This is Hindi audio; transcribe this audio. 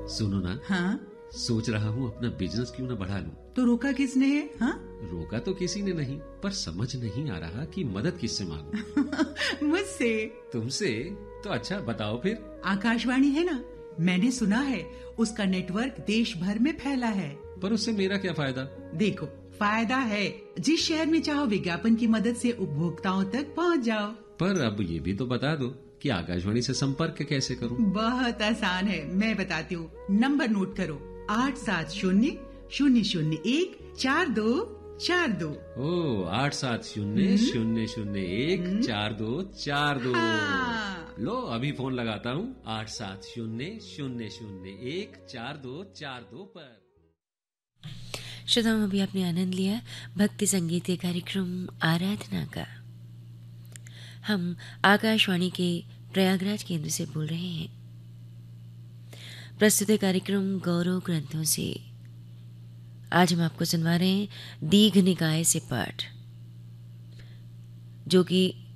सुनो ना। हाँ? सोच रहा हूँ अपना बिजनेस क्यों ना बढ़ा लूं। तो रोका किसने है? हाँ? रोका तो किसी ने नहीं, पर समझ नहीं आ रहा कि मदद किससे मांगूं। मुझसे। तुमसे? तो अच्छा बताओ फिर। आकाशवाणी है ना, मैंने सुना है उसका नेटवर्क देश भर में फैला है। पर उससे मेरा क्या फायदा? देखो, फायदा है। जिस शहर में चाहो विज्ञापन की मदद से उपभोक्ताओं तक पहुंच जाओ। पर अब ये भी तो बता दो कि आकाशवाणी से संपर्क कैसे करूं? बहुत आसान है, मैं बताती हूँ। नंबर नोट करो, 870-001-4242। ओ, 870-001-4242। हाँ। लो अभी फोन लगाता हूँ 870-001-4242 पर। श्रोताओं, अभी आपने आनंद लिया भक्ति संगीत के कार्यक्रम आराधना का। हम आकाशवाणी के प्रयागराज केंद्र से बोल रहे हैं। प्रस्तुत है कार्यक्रम गौरव ग्रंथों से। आज हम आपको सुनवा रहे हैं दीघ निकाय से पाठ, जो कि